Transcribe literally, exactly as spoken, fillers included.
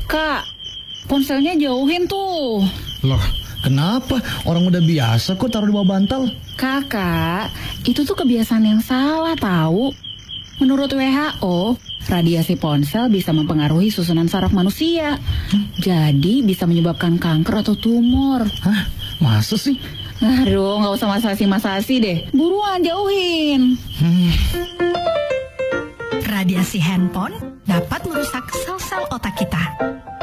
Kak, ponselnya jauhin tuh. Loh, kenapa? Orang udah biasa kok taruh di bawah bantal. Kakak, itu tuh kebiasaan yang salah tahu. Menurut W H O, radiasi ponsel bisa mempengaruhi susunan saraf manusia. Hmm? Jadi bisa menyebabkan kanker atau tumor. Hah? Masa sih? Aduh, nggak usah masasi-masasi deh. Buruan jauhin. Hmm. Radiasi handphone dapat merusak sel-sel otak kita.